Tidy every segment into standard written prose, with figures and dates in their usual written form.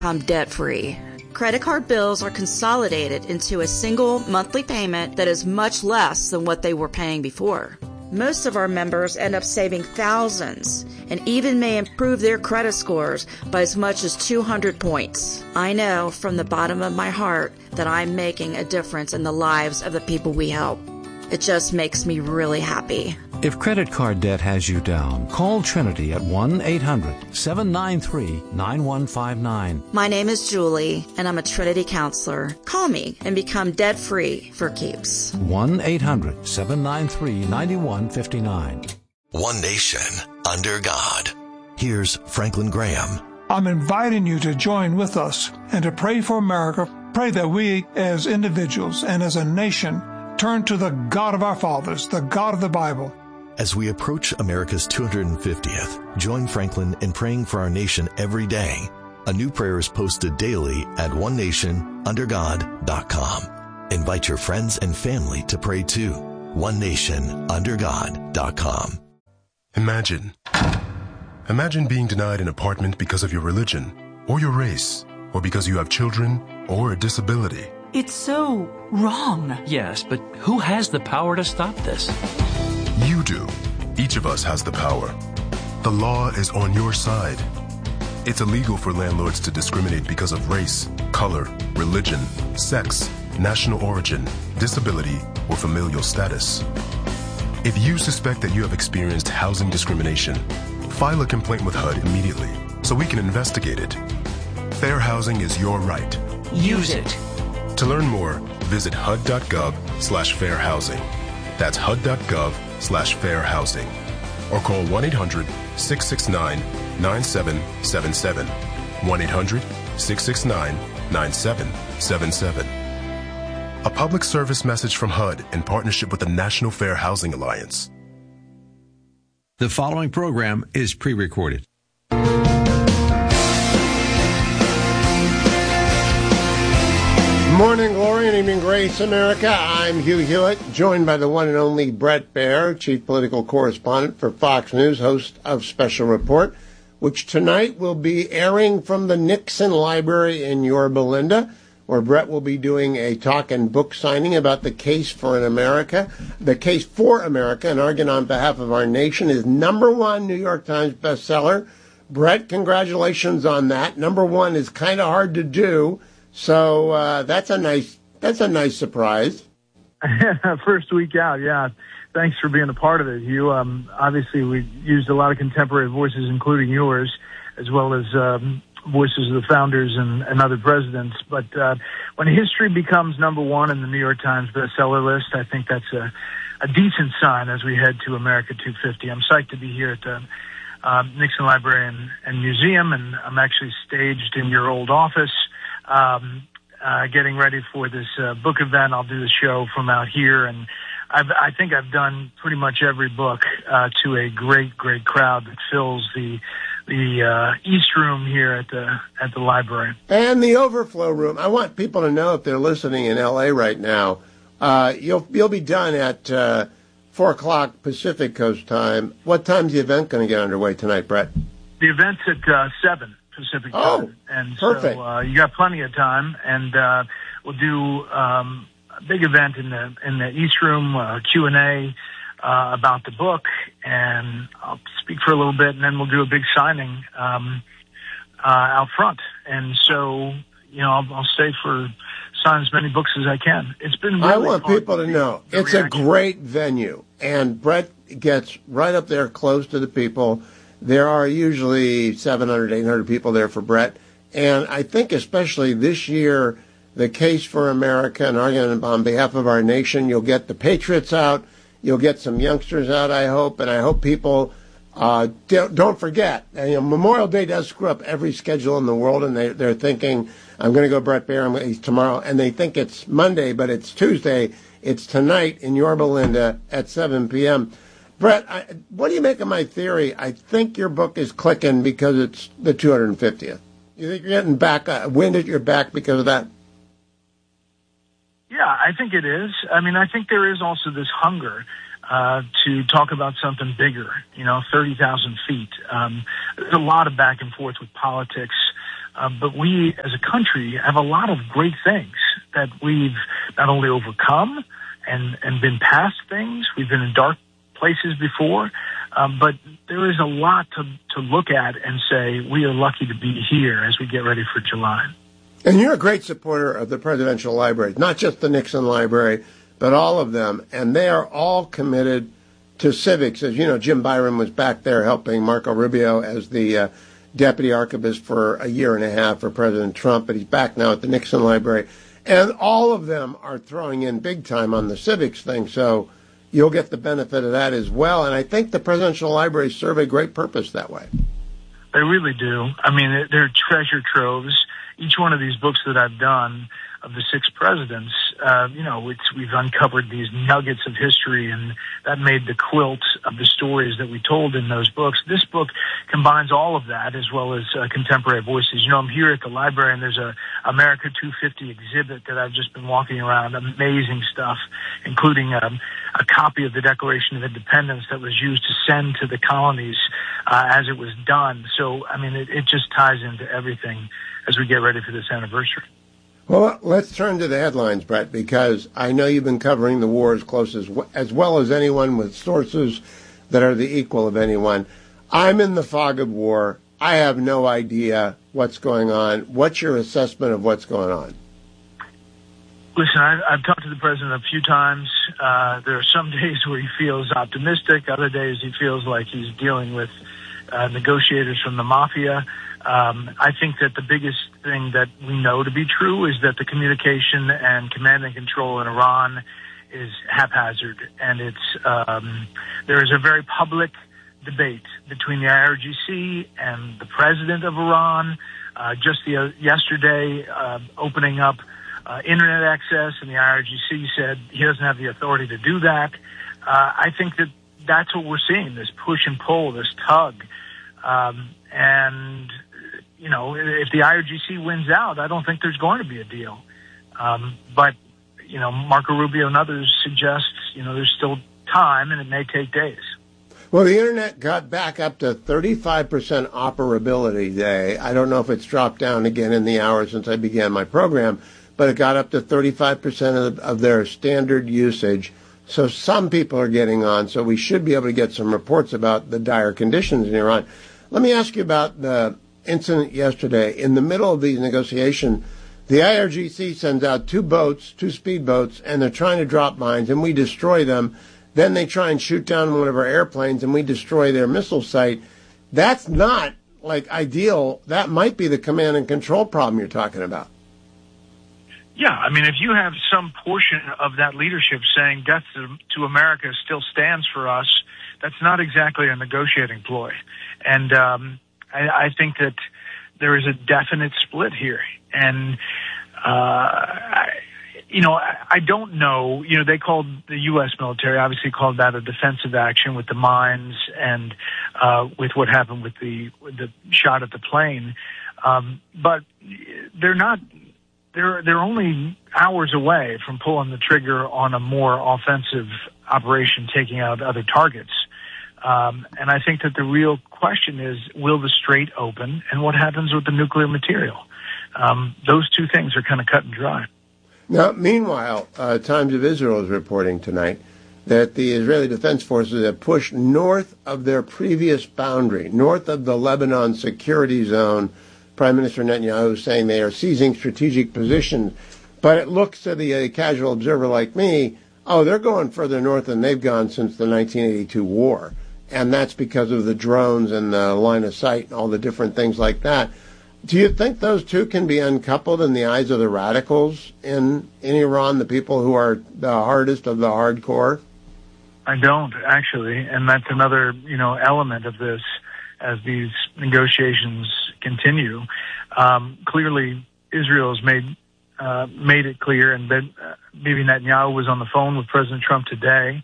I'm debt-free. Credit card bills are consolidated into a single monthly payment that is much less than what they were paying before. Most of our members end up saving thousands and even may improve their credit scores by as much as 200 points. I know from the bottom of my heart that I'm making a difference in the lives of the people we help. It just makes me really happy. If credit card debt has you down, call Trinity at 1-800-793-9159. My name is Julie, and I'm a Trinity counselor. Call me and become debt-free for keeps. 1-800-793-9159. One nation, under God. Here's Franklin Graham. I'm inviting you to join with us and to pray for America. Pray that we, as individuals and as a nation, turn to the God of our fathers, the God of the Bible. As we approach America's 250th, join Franklin in praying for our nation every day. A new prayer is posted daily at onenationundergod.com. Invite your friends and family to pray too. onenationundergod.com. Imagine being denied an apartment because of your religion, or your race, or because you have children, or a disability. It's so wrong. Yes, but who has the power to stop this? You do. Each of us has the power. The law is on your side. It's illegal for landlords to discriminate because of race, color, religion, sex, national origin, disability, or familial status. If you suspect that you have experienced housing discrimination, file a complaint with HUD immediately so we can investigate it. Fair housing is your right. Use it. To learn more, visit hud.gov/fairhousing. That's hud.gov/fairhousing. Or call 1-800-669-9777. 1-800-669-9777. A public service message from HUD in partnership with the National Fair Housing Alliance. The following program is pre-recorded. Morning glory and evening grace, America. I'm Hugh Hewitt, joined by the one and only Bret Baier, chief political correspondent for Fox News, host of Special Report, which tonight will be airing from the Nixon Library in Yorba Linda, where Bret will be doing a talk and book signing about the case for America. The Case for America, an argument on behalf of our nation, is #1 New York Times bestseller. Bret, congratulations on that. #1 is kind of hard to do. So that's a nice surprise. First week out, yeah. Thanks for being a part of it, Hugh. Obviously, we used a lot of contemporary voices, including yours, as well as voices of the founders and other presidents. But when history becomes #1 in the New York Times bestseller list, I think that's a decent sign as we head to America 250. I'm psyched to be here at the Nixon Library and Museum, and I'm actually staged in your old office. Getting ready for this book event. I'll do the show from out here, and I think I've done pretty much every book to a great crowd that fills the East Room here at the library and the overflow room. I want people to know, if they're listening in LA right now, you'll be done at 4:00 Pacific Coast time. What time's the event going to get underway tonight, Bret? The event's at 7. Pacific time. And perfect. So you got plenty of time, and we'll do a big event in the East Room, Q&A about the book, and I'll speak for a little bit, and then we'll do a big signing out front. And so, I'll stay for sign as many books as I can. It's been really I want people to know it's a great venue, and Bret gets right up there close to the people. There are usually 700, 800 people there for Bret. And I think especially this year, the Case for America, an argument on behalf of our nation, you'll get the patriots out. You'll get some youngsters out, I hope. And I hope people don't forget. Memorial Day does screw up every schedule in the world. And they're thinking, I'm going to go Bret Baier tomorrow. And they think it's Monday, but it's Tuesday. It's tonight in Yorba Linda at 7 p.m. Bret, what do you make of my theory? I think your book is clicking because it's the 250th. You think you're getting back wind at your back because of that? Yeah, I think it is. I mean, I think there is also this hunger to talk about something bigger, 30,000 feet. There's a lot of back and forth with politics But we, as a country, have a lot of great things that we've not only overcome and been past things. We've been in dark places before, but there is a lot to look at and say we are lucky to be here as we get ready for July. And you're a great supporter of the presidential libraries, not just the Nixon Library, but all of them. And they are all committed to civics. As you know, Jim Byron was back there helping Marco Rubio as the deputy archivist for a year and a half for President Trump, but he's back now at the Nixon Library. And all of them are throwing in big time on the civics thing, so you'll get the benefit of that as well. And I think the presidential libraries serve a great purpose that way. They really do. I mean, they're treasure troves. Each one of these books that I've done of the 6 presidents, we've uncovered these nuggets of history, and that made the quilt of the stories that we told in those books. This book combines all of that as well as contemporary voices. I'm here at the library, and there's a America 250 exhibit that I've just been walking around. Amazing stuff, including a copy of the Declaration of Independence that was used to send to the colonies as it was done. So, I mean, it just ties into everything as we get ready for this anniversary. Well, let's turn to the headlines, Brett, because I know you've been covering the war as close as well as anyone, with sources that are the equal of anyone. I'm in the fog of war. I have no idea what's going on. What's your assessment of what's going on? Listen, I've talked to the president a few times. There are some days where he feels optimistic. Other days he feels like he's dealing with negotiators from the mafia. I think that the biggest thing that we know to be true is that the communication and command and control in Iran is haphazard, and there is a very public debate between the IRGC and the president of Iran. Yesterday, opening up internet access, and the IRGC said he doesn't have the authority to do that. I think that that's what we're seeing, this push and pull, this tug. And, if the IRGC wins out, I don't think there's going to be a deal. But Marco Rubio and others suggest, there's still time and it may take days. Well, the internet got back up to 35% operability today. I don't know if it's dropped down again in the hour since I began my program, but it got up to 35% of their standard usage. So some people are getting on, so we should be able to get some reports about the dire conditions in Iran. Let me ask you about the incident yesterday. In the middle of these negotiations, the IRGC sends out 2 speedboats, and they're trying to drop mines, and we destroy them. Then they try and shoot down one of our airplanes, and we destroy their missile site. That's not, ideal. That might be the command and control problem you're talking about. Yeah, I mean, if you have some portion of that leadership saying death to America still stands for us, that's not exactly a negotiating ploy. And I think that there is a definite split here. And, I don't know. They called the U.S. military, obviously called that a defensive action with the mines and with what happened with the shot at the plane. But they're not. They're only hours away from pulling the trigger on a more offensive operation, taking out other targets. And I think that the real question is, will the Strait open, and what happens with the nuclear material? Those two things are kind of cut and dry. Now, meanwhile, Times of Israel is reporting tonight that the Israeli Defense Forces have pushed north of their previous boundary, north of the Lebanon security zone. Prime Minister Netanyahu is saying they are seizing strategic positions. But it looks to the casual observer like me, they're going further north than they've gone since the 1982 war. And that's because of the drones and the line of sight and all the different things like that. Do you think those two can be uncoupled in the eyes of the radicals in Iran, the people who are the hardest of the hardcore? I don't, actually. And that's another, element of this as these negotiations continue. Clearly, Israel has made it clear, and Bibi Netanyahu was on the phone with President Trump today,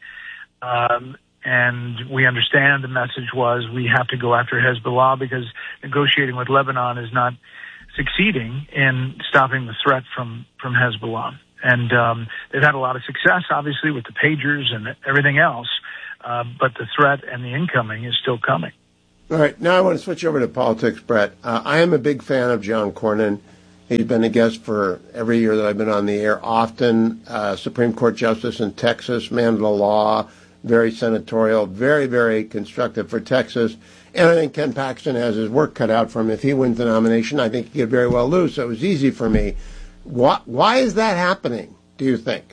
and we understand the message was we have to go after Hezbollah because negotiating with Lebanon is not succeeding in stopping the threat from Hezbollah. And they've had a lot of success, obviously, with the pagers and everything else, but the threat and the incoming is still coming. All right, now I want to switch over to politics, Brett. I am a big fan of John Cornyn. He's been a guest for every year that I've been on the air, often Supreme Court Justice in Texas, man of the law, very senatorial, very, very constructive for Texas. And I think Ken Paxton has his work cut out for him. If he wins the nomination, I think he could very well lose. So it was easy for me. Why is that happening, do you think?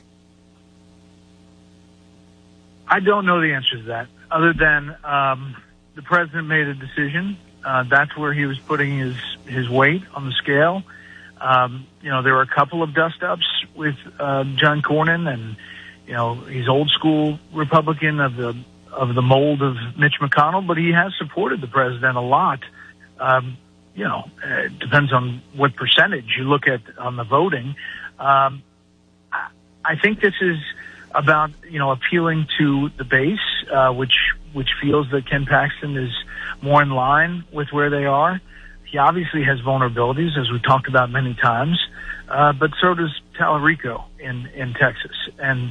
I don't know the answer to that, other than the president made a decision. That's where he was putting his weight on the scale. There were a couple of dust-ups with John Cornyn, and he's old school Republican of the mold of Mitch McConnell, but he has supported the president a lot. It depends on what percentage you look at on the voting. I think this is about appealing to the base, which feels that Ken Paxton is more in line with where they are. He obviously has vulnerabilities, as we've talked about many times, but so does Tallarico in Texas. And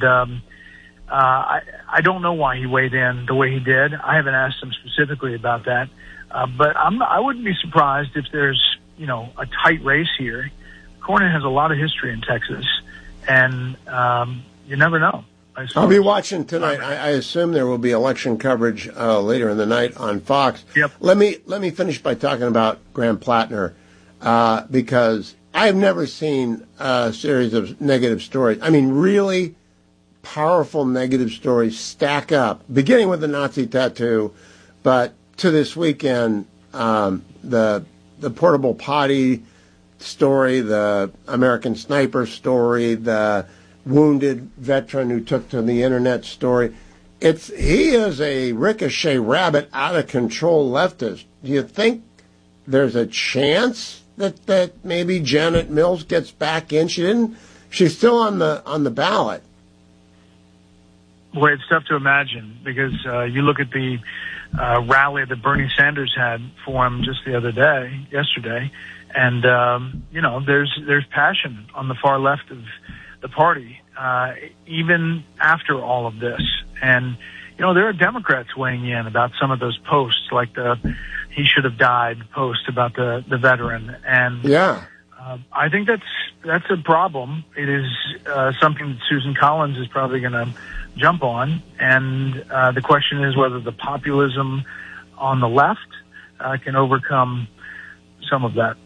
I don't know why he weighed in the way he did. I haven't asked him specifically about that, but I wouldn't be surprised if there's a tight race here. Cornyn has a lot of history in Texas, and you never know. I'll be watching tonight. I assume there will be election coverage later in the night on Fox. Yep. Let me finish by talking about Graham Plattner, because I've never seen a series of negative stories. I mean, really powerful negative stories stack up, beginning with the Nazi tattoo, but to this weekend, the portable potty story, the American Sniper story, the wounded veteran who took to the internet story. He is a ricochet rabbit, out of control leftist. Do you think there's a chance that maybe Janet Mills gets back in? She's still on the ballot. Boy, it's tough to imagine, because you look at the rally that Bernie Sanders had for him just yesterday, and there's passion on the far left of the party, even after all of this. And, there are Democrats weighing in about some of those posts, like the "he should have died" post about the veteran. And yeah, I think that's a problem. It is something that Susan Collins is probably going to jump on. And the question is whether the populism on the left can overcome some of that.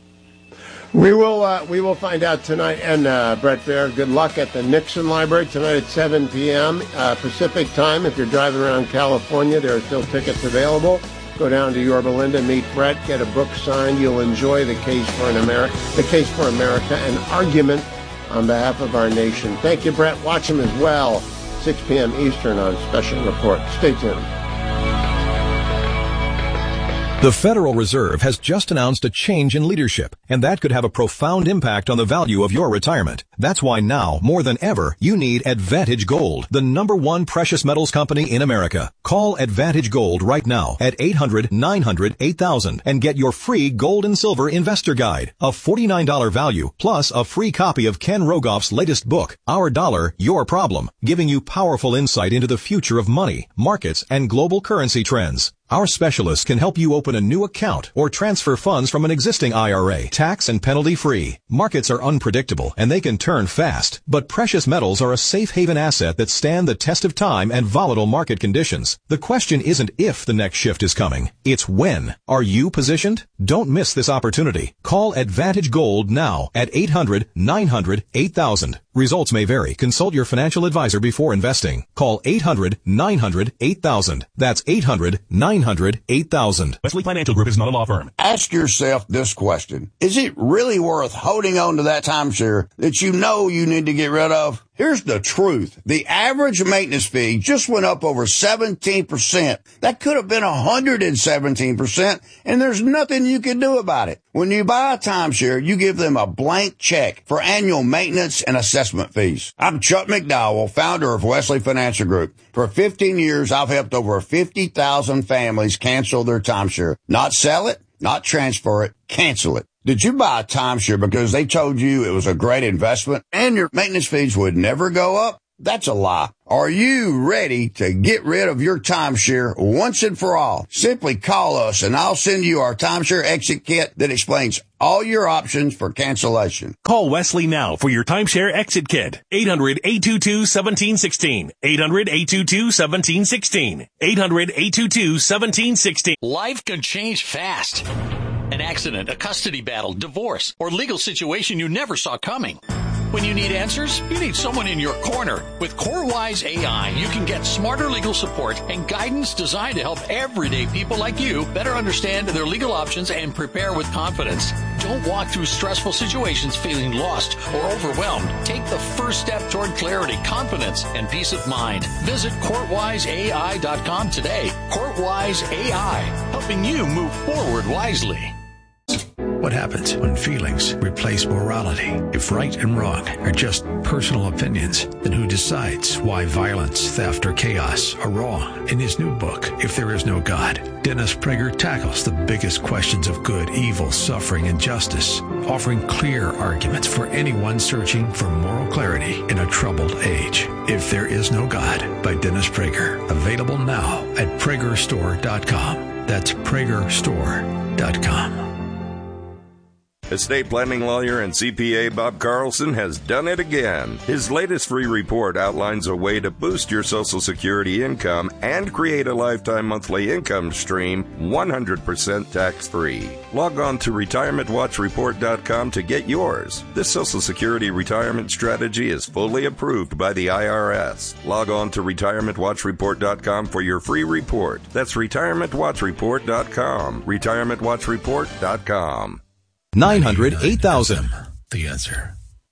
We will find out tonight. And Brett Baer, good luck at the Nixon Library tonight at 7 p.m. Pacific time. If you're driving around California, there are still tickets available. Go down to Yorba Linda, meet Brett, get a book signed. You'll enjoy The Case for America, an argument on behalf of our nation. Thank you, Brett. Watch him as well, 6 p.m. Eastern on Special Report. Stay tuned. The Federal Reserve has just announced a change in leadership, and that could have a profound impact on the value of your retirement. That's why now, more than ever, you need Advantage Gold, the #1 precious metals company in America. Call Advantage Gold right now at 800-900-8000 and get your free gold and silver investor guide, a $49 value, plus a free copy of Ken Rogoff's latest book, Our Dollar, Your Problem, giving you powerful insight into the future of money, markets, and global currency trends. Our specialists can help you open a new account or transfer funds from an existing IRA, tax and penalty free. Markets are unpredictable and they can turn fast, but precious metals are a safe haven asset that stand the test of time and volatile market conditions. The question isn't if the next shift is coming, it's when. Are you positioned? Don't miss this opportunity. Call Advantage Gold now at 800-900-8000. Results may vary. Consult your financial advisor before investing. Call 800-900-8000. That's 800-900-8000. Wesley Financial Group is not a law firm. Ask yourself this question. Is it really worth holding on to that timeshare that you know you need to get rid of? Here's the truth. The average maintenance fee just went up over 17%. That could have been 117%, and there's nothing you can do about it. When you buy a timeshare, you give them a blank check for annual maintenance and assessment fees. I'm Chuck McDowell, founder of Wesley Financial Group. For 15 years, I've helped over 50,000 families cancel their timeshare. Not sell it, not transfer it, cancel it. Did you buy a timeshare because they told you it was a great investment and your maintenance fees would never go up? That's a lie. Are you ready to get rid of your timeshare once and for all? Simply call us and I'll send you our timeshare exit kit that explains all your options for cancellation. Call Wesley now for your timeshare exit kit. 800-822-1716. 800-822-1716. 800-822-1716. Life can change fast. An accident, a custody battle, divorce, or legal situation you never saw coming. When you need answers, you need someone in your corner. With CoreWise AI, you can get smarter legal support and guidance designed to help everyday people like you better understand their legal options and prepare with confidence. Don't walk through stressful situations feeling lost or overwhelmed. Take the first step toward clarity, confidence, and peace of mind. Visit CourtWiseAI.com today. CourtWise AI, helping you move forward wisely. What happens when feelings replace morality? If right and wrong are just personal opinions, then who decides why violence, theft, or chaos are wrong? In his new book, If There Is No God, Dennis Prager tackles the biggest questions of good, evil, suffering, and justice, offering clear arguments for anyone searching for moral clarity in a troubled age. If There Is No God by Dennis Prager. Available now at PragerStore.com. That's PragerStore.com. Estate planning lawyer and CPA Bob Carlson has done it again. His latest free report outlines a way to boost your Social Security income and create a lifetime monthly income stream 100% tax-free. Log on to retirementwatchreport.com to get yours. This Social Security retirement strategy is fully approved by the IRS. Log on to retirementwatchreport.com for your free report. That's retirementwatchreport.com. retirementwatchreport.com. 900-8000. The answer.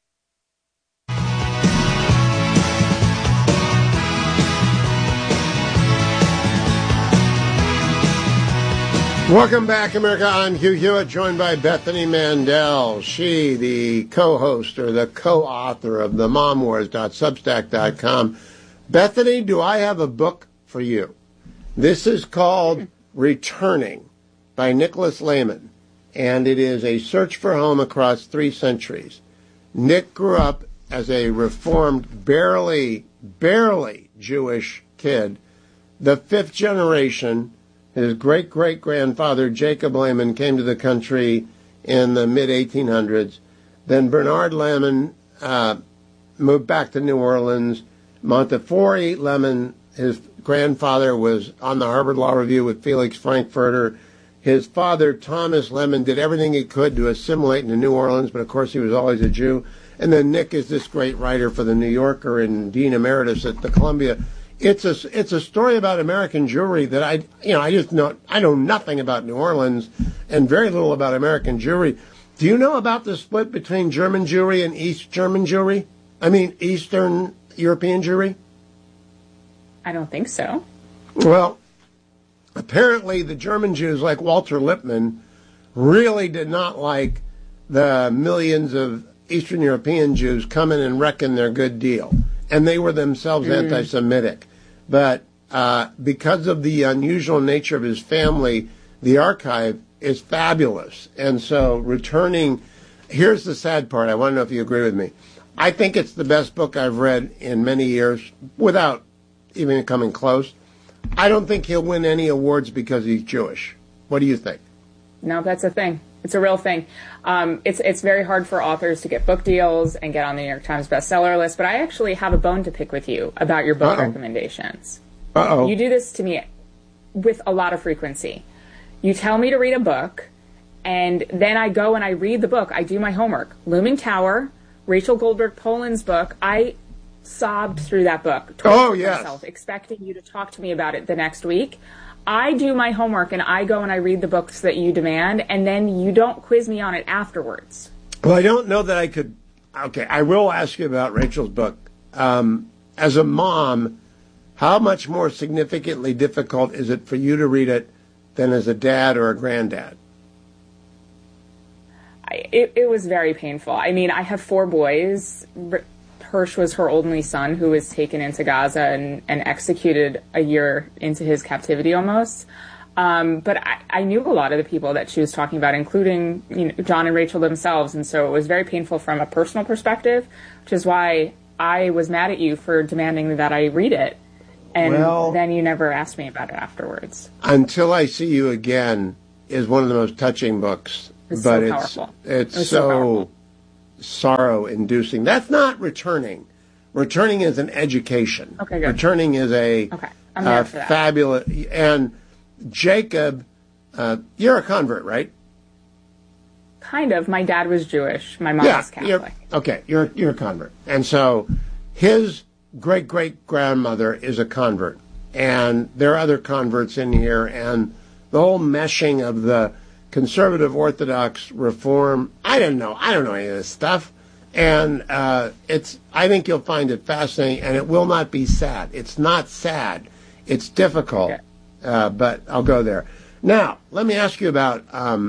Welcome back, America. I'm Hugh Hewitt, joined by Bethany Mandel. She, the co-host or the co-author of the MomWars.substack.com. Bethany, do I have a book for you? This is called Returning by Nicholas Lehman. And it is a search for home across 3 centuries. Nick grew up as a reformed, barely Jewish kid. The 5th generation, his great-great-grandfather, Jacob Lehman, came to the country in the mid-1800s. Then Bernard Lehman moved back to New Orleans. Montefiore Lehman, his grandfather, was on the Harvard Law Review with Felix Frankfurter. His father, Thomas Lehman, did everything he could to assimilate into New Orleans, but of course he was always a Jew. And then Nick is this great writer for the New Yorker and Dean Emeritus at the Columbia. It's a story about American Jewry that I know nothing about New Orleans and very little about American Jewry. Do you know about the split between German Jewry and Eastern European Jewry? I don't think so. Well, apparently, the German Jews, like Walter Lippmann, really did not like the millions of Eastern European Jews coming and wrecking their good deal. And they were themselves anti-Semitic. But because of the unusual nature of his family, the archive is fabulous. And so returning, here's the sad part. I want to know if you agree with me. I think it's the best book I've read in many years, without even coming close. I don't think he'll win any awards because he's Jewish. What do you think? No, that's a thing. It's a real thing. It's very hard for authors to get book deals and get on the New York Times bestseller list, but I actually have a bone to pick with you about your book recommendations. You do this to me with a lot of frequency. You tell me to read a book, and then I go and I read the book. I do my homework. Looming Tower, Rachel Goldberg Poland's book. I sobbed through that book. Myself, expecting you to talk to me about it the next week. I do my homework and I go and I read the books that you demand, and then you don't quiz me on it afterwards. Well, I don't know that I could. Okay, I will ask you about Rachel's book. As a mom, how much more significantly difficult is it for you to read it than as a dad or a granddad? It was very painful. I mean, I have 4 boys. Hirsch was her only son, who was taken into Gaza and executed a year into his captivity almost. But I knew a lot of the people that she was talking about, including John and Rachel themselves. And so it was very painful from a personal perspective, which is why I was mad at you for demanding that I read it. And then you never asked me about it afterwards. Until I See You Again is one of the most touching books. It's but so powerful. It's so sorrow-inducing. That's not Returning. Returning is an education. Okay, good. Returning is a I'm there for that. fabulous... And Jacob, you're a convert, right? Kind of. My dad was Jewish. My mom was Catholic. You're a convert. And so his great-great-grandmother is a convert. And there are other converts in here. And the whole meshing of the conservative Orthodox Reform, I don't know any of this stuff. And I think you'll find it fascinating. And it will not be sad. It's not sad. It's difficult. But I'll go there. Now, let me ask you about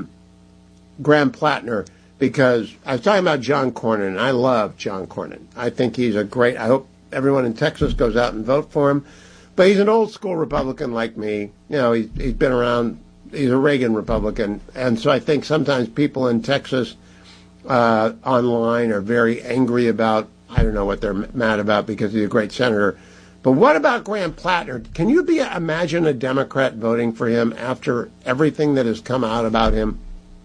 Graham Plattner, because I was talking about John Cornyn, and I love John Cornyn. I think he's a great... I hope everyone in Texas goes out and vote for him. But he's an old-school Republican like me. You know, he's been around... He's a Reagan Republican. And so I think sometimes people in Texas online are very angry about... I don't know what they're mad about because he's a great senator. But what about Graham Plattner? Can you imagine a Democrat voting for him after everything that has come out about him?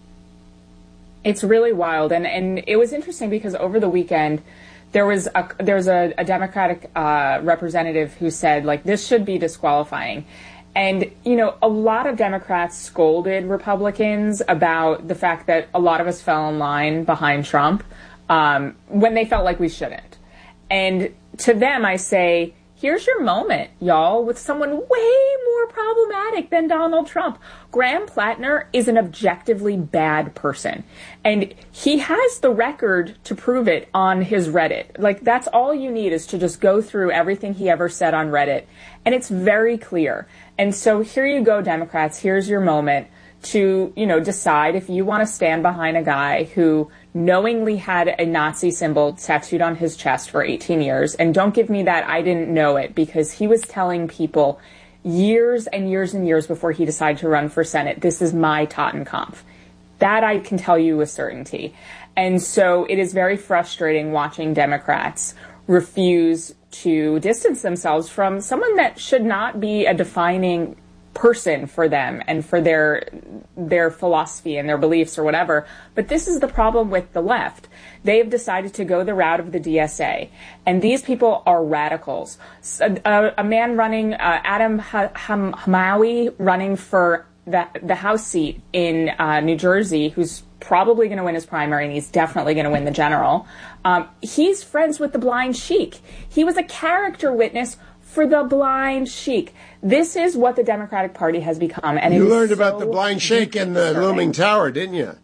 It's really wild. And it was interesting because over the weekend, there was a Democratic representative who said, like, this should be disqualifying. And, you know, a lot of Democrats scolded Republicans about the fact that a lot of us fell in line behind Trump when they felt like we shouldn't. And to them, I say, here's your moment, y'all, with someone way more problematic than Donald Trump. Graham Plattner is an objectively bad person. And he has the record to prove it on his Reddit. Like, that's all you need is to just go through everything he ever said on Reddit. And it's very clear. And so here you go, Democrats. Here's your moment to, you know, decide if you want to stand behind a guy who knowingly had a Nazi symbol tattooed on his chest for 18 years. And don't give me that I didn't know it, because he was telling people years and years and years before he decided to run for Senate, this is my Totenkampf. That I can tell you with certainty. And so it is very frustrating watching Democrats refuse to distance themselves from someone that should not be a defining person for them and for their philosophy and their beliefs or whatever. But this is the problem with the left. They have decided to go the route of the DSA. And these people are radicals. A man running, Adam Hamawi, running for the House seat in New Jersey, who's probably going to win his primary, and he's definitely going to win the general. He's friends with the blind sheik. He was a character witness for the blind sheik. This is what the Democratic Party has become. And you learned about the blind sheik in the looming tower, didn't you?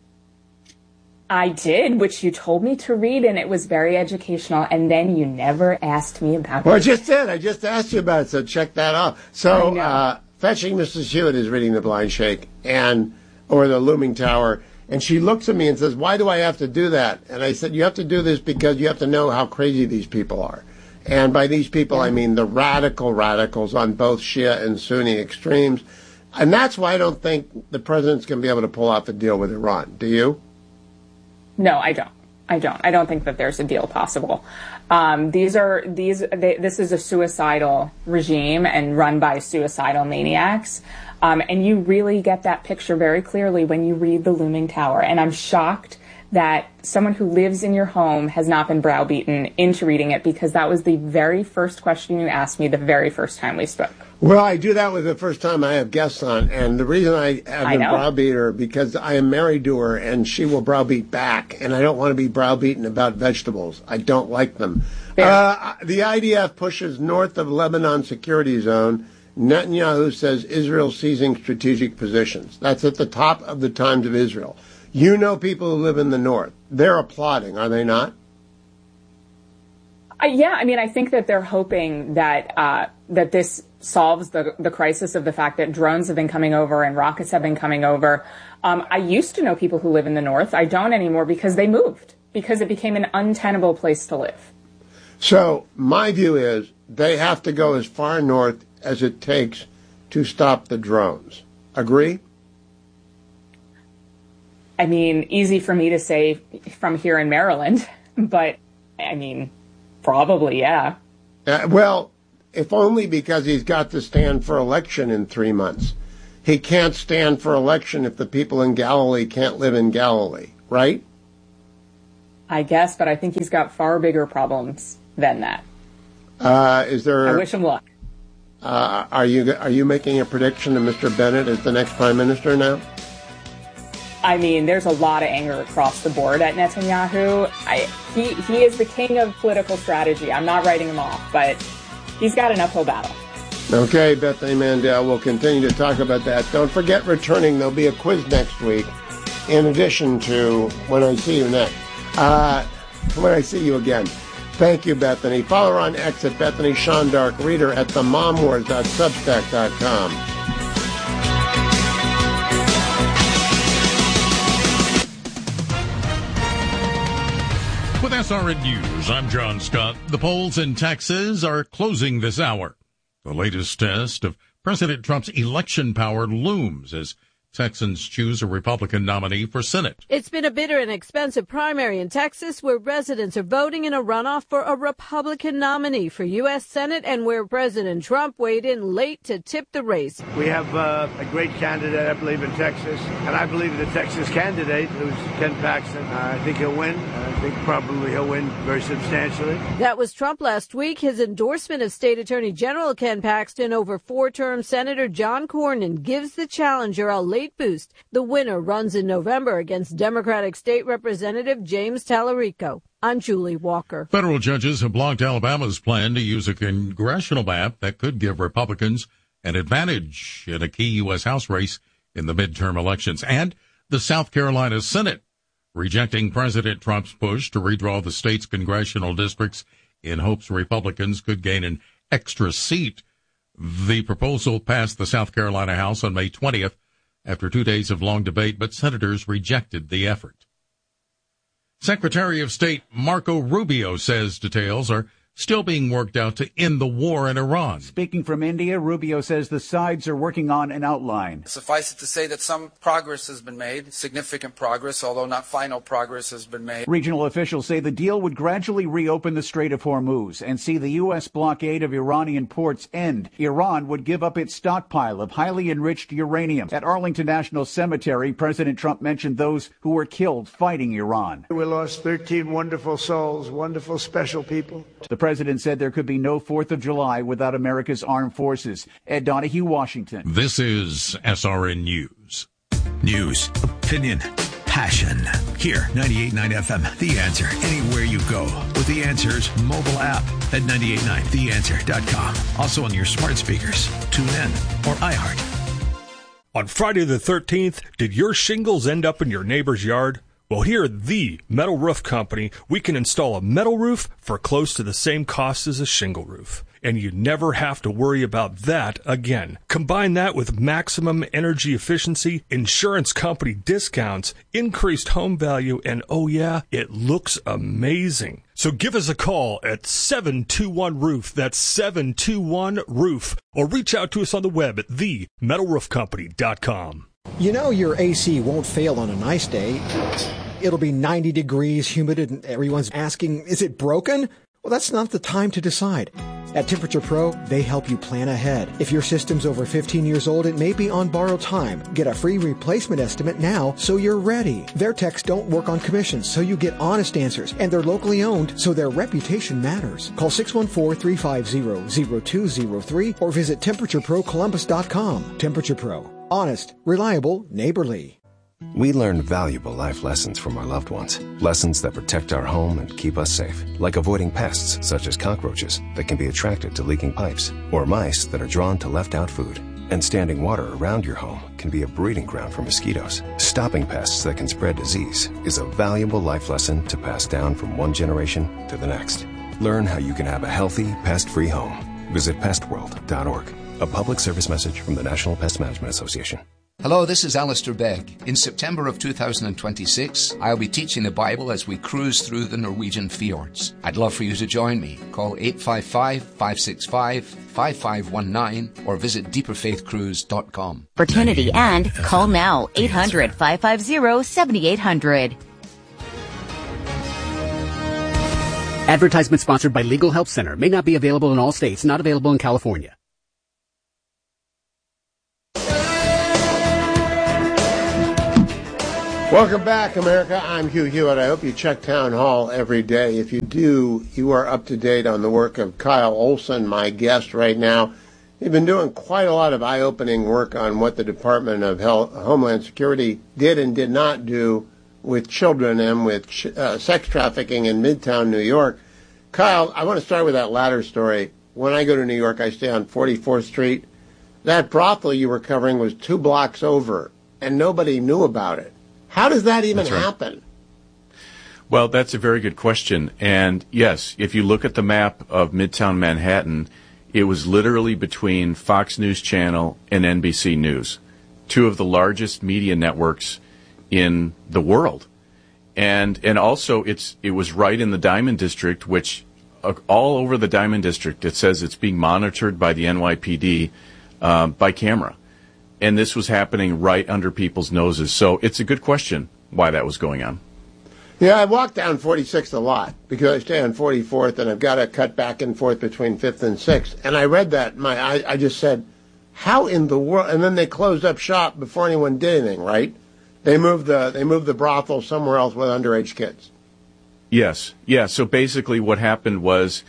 I did, which you told me to read, and it was very educational, and then you never asked me about it. Well, I just did. I just asked you about it, so check that out. So, Fetching Mrs. Hewitt is reading The Blind Sheik, or The Looming Tower, and she looks at me and says, why do I have to do that? And I said, you have to do this because you have to know how crazy these people are. And by these people, I mean the radicals on both Shia and Sunni extremes. And that's why I don't think the president's going to be able to pull out the deal with Iran. Do you? No, I don't. I don't think that there's a deal possible. This is a suicidal regime and run by suicidal maniacs. And you really get that picture very clearly when you read The Looming Tower. And I'm shocked that someone who lives in your home has not been browbeaten into reading it, because that was the very first question you asked me the very first time we spoke. Well, I do that with the first time I have guests on, and the reason I have been browbeat her because I am married to her, and she will browbeat back, and I don't want to be browbeaten about vegetables. I don't like them. The IDF pushes north of Lebanon security zone. Netanyahu says Israel seizing strategic positions. That's at the top of the Times of Israel. You know people who live in the north. They're applauding, are they not? Yeah, I mean, I think that they're hoping that that this solves the crisis of the fact that drones have been coming over and rockets have been coming over. I used to know people who live in the north. I don't anymore because they moved, because it became an untenable place to live. So my view is they have to go as far north as it takes to stop the drones. Agree? I mean, easy for me to say from here in Maryland, but I mean, Probably, yeah. Well, if only because he's got to stand for election in 3 months. He can't stand for election if the people in Galilee can't live in Galilee, right? I guess, but I think he's got far bigger problems than that. I wish him luck. Are you making a prediction that Mr. Bennett is the next prime minister now? I mean, there's a lot of anger across the board at Netanyahu. He is the king of political strategy. I'm not writing him off, but he's got an uphill battle. Okay, Bethany Mandel, we'll continue to talk about that. Don't forget returning. There'll be a quiz next week, in addition to when I see you next. When I see you again. Thank you, Bethany. Follow her on X at Bethany Shondark. Read her at themomwars.substack.com. With SRN News, I'm John Scott. The polls in Texas are closing this hour. The latest test of President Trump's election power looms as Texans choose a Republican nominee for Senate. It's been a bitter and expensive primary in Texas where residents are voting in a runoff for a Republican nominee for U.S. Senate and where President Trump weighed in late to tip the race. We have a great candidate, I believe, in Texas. And I believe the Texas candidate, who's Ken Paxton, I think he'll win. I think probably he'll win very substantially. That was Trump last week. His endorsement of State Attorney General Ken Paxton over four-term Senator John Cornyn gives the challenger a late boost. The winner runs in November against Democratic State Representative James Tallarico. I'm Julie Walker. Federal judges have blocked Alabama's plan to use a congressional map that could give Republicans an advantage in a key U.S. House race in the midterm elections. And the South Carolina Senate rejecting President Trump's push to redraw the state's congressional districts in hopes Republicans could gain an extra seat. The proposal passed the South Carolina House on May 20th after 2 days of long debate, but senators rejected the effort. Secretary of State Marco Rubio says details are still being worked out to end the war in Iran. Speaking from India, Rubio says the sides are working on an outline. Suffice it to say that some progress has been made, significant progress, although not final progress has been made. Regional officials say the deal would gradually reopen the Strait of Hormuz and see the U.S. blockade of Iranian ports end. Iran would give up its stockpile of highly enriched uranium. At Arlington National Cemetery, President Trump mentioned those who were killed fighting Iran. We lost 13 wonderful souls, wonderful, special people. The president said there could be no 4th of July without America's armed forces. Ed Donahue, Washington. This is SRN News. News, opinion, passion. Here, 98.9 FM, The Answer. Anywhere you go with The Answer's mobile app at 98.9theanswer.com. Also on your smart speakers, TuneIn, or iHeart. On Friday the 13th, did your shingles end up in your neighbor's yard? Well, here at The Metal Roof Company, we can install a metal roof for close to the same cost as a shingle roof. And you never have to worry about that again. Combine that with maximum energy efficiency, insurance company discounts, increased home value, and oh yeah, it looks amazing. So give us a call at 721-ROOF. That's 721-ROOF. Or reach out to us on the web at themetalroofcompany.com. You know your AC won't fail on a nice day. It'll be 90 degrees, humid, and everyone's asking, is it broken? Well, that's not the time to decide. At Temperature Pro, they help you plan ahead. If your system's over 15 years old, it may be on borrowed time. Get a free replacement estimate now so you're ready. Their techs don't work on commissions, so you get honest answers. And they're locally owned, so their reputation matters. Call 614-350-0203 or visit TemperatureProColumbus.com. Temperature Pro. Honest, reliable, neighborly. We learn valuable life lessons from our loved ones. Lessons that protect our home and keep us safe. Like avoiding pests such as cockroaches that can be attracted to leaking pipes, or mice that are drawn to left-out food. And standing water around your home can be a breeding ground for mosquitoes. Stopping pests that can spread disease is a valuable life lesson to pass down from one generation to the next. Learn how you can have a healthy, pest-free home. Visit pestworld.org. A public service message from the National Pest Management Association. Hello, this is Alistair Begg. In September of 2026, I'll be teaching the Bible as we cruise through the Norwegian fjords. I'd love for you to join me. Call 855-565-5519 or visit deeperfaithcruise.com. Opportunity and call now 800-550-7800. Advertisement sponsored by Legal Help Center. May not be available in all states. Not available in California. Welcome back, America. I'm Hugh Hewitt. I hope you check Town Hall every day. If you do, you are up to date on the work of Kyle Olson, my guest right now. He's been doing quite a lot of eye-opening work on what the Department of Homeland Security did and did not do with children and with sex trafficking in Midtown New York. Kyle, I want to start with that latter story. When I go to New York, I stay on 44th Street. That brothel you were covering was 2 blocks over, and nobody knew about it. How does that even happen? Well, that's a very good question. And yes, if you look at the map of Midtown Manhattan, it was literally between Fox News Channel and NBC News, 2 of the largest media networks in the world. And also it was right in the Diamond District, which all over the Diamond District, it says it's being monitored by the NYPD by camera. And this was happening right under people's noses. So it's a good question why that was going on. Yeah, I walk down 46th a lot because I stay on 44th, and I've got to cut back and forth between 5th and 6th. And I read that, I just said, how in the world? And then they closed up shop before anyone did anything, right? They moved the brothel somewhere else with underage kids. Yes, yeah. So basically, what happened was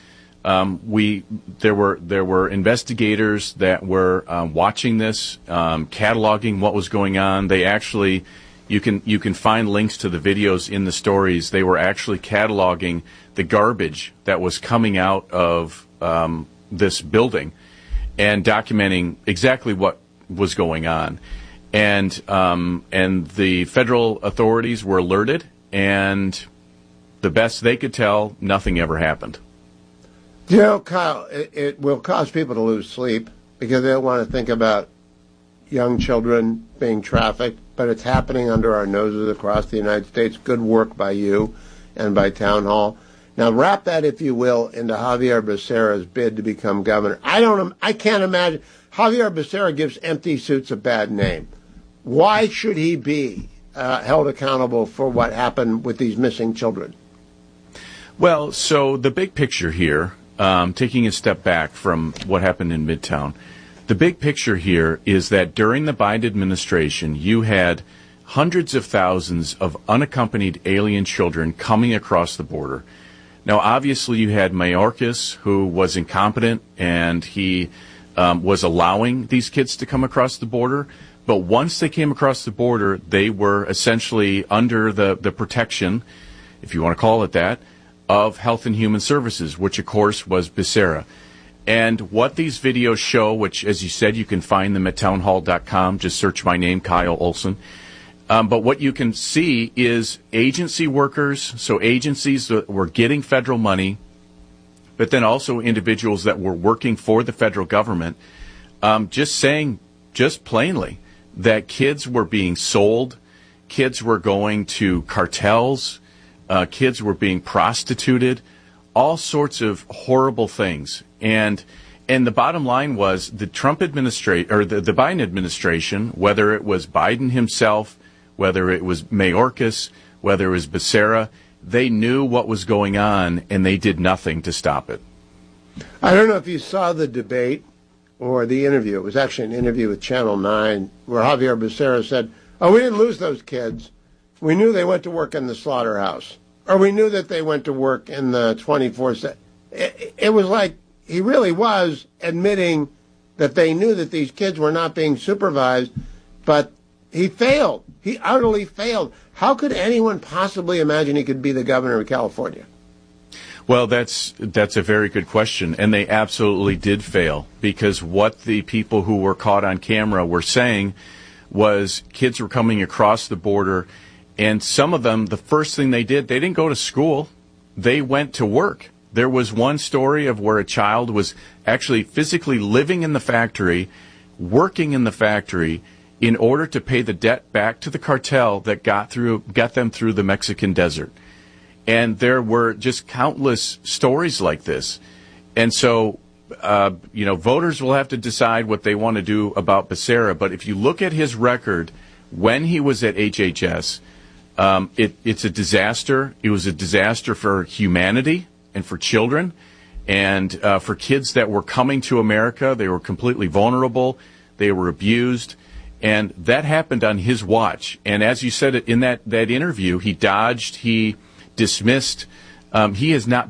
there were investigators that were watching this, cataloging what was going on. They actually, you can find links to the videos in the stories. They were actually cataloging the garbage that was coming out of this building and documenting exactly what was going on. And the federal authorities were alerted, and the best they could tell, nothing ever happened. You know, Kyle, it will cause people to lose sleep because they don't want to think about young children being trafficked, but it's happening under our noses across the United States. Good work by you and by Town Hall. Now, wrap that, if you will, into Javier Becerra's bid to become governor. I can't imagine. Javier Becerra gives empty suits a bad name. Why should he be held accountable for what happened with these missing children? Well, so the big picture here, taking a step back from what happened in Midtown, the big picture here is that during the Biden administration, you had hundreds of thousands of unaccompanied alien children coming across the border. Now, obviously, you had Mayorkas, who was incompetent, and he was allowing these kids to come across the border. But once they came across the border, they were essentially under the protection, if you want to call it that, of Health and Human Services, which, of course, was Becerra. And what these videos show, which, as you said, you can find them at townhall.com. Just search my name, Kyle Olson. But what you can see is agency workers, so agencies that were getting federal money, but then also individuals that were working for the federal government, just saying, just plainly, that kids were being sold, kids were going to cartels, kids were being prostituted, all sorts of horrible things. And the bottom line was the Trump administration, or the Biden administration, whether it was Biden himself, whether it was Mayorkas, whether it was Becerra, they knew what was going on, and they did nothing to stop it. I don't know if you saw the debate or the interview. It was actually an interview with Channel 9 where Javier Becerra said, we didn't lose those kids. We knew they went to work in the slaughterhouse, or we knew that they went to work in the 24/7. It was like he really was admitting that they knew that these kids were not being supervised, but he failed. He utterly failed. How could anyone possibly imagine he could be the governor of California? Well, that's a very good question, and they absolutely did fail, because what the people who were caught on camera were saying was kids were coming across the border, and some of them, the first thing they did, they didn't go to school, they went to work. There was one story of where a child was actually physically living in the factory, working in the factory, in order to pay the debt back to the cartel that got them through the Mexican desert. And there were just countless stories like this. And so, voters will have to decide what they want to do about Becerra. But if you look at his record when he was at HHS, it's a disaster. It was a disaster for humanity. and for children, and for kids that were coming to America. They were completely vulnerable. They were abused. And that happened on his watch. And as you said in that interview, he dodged, he dismissed. He has not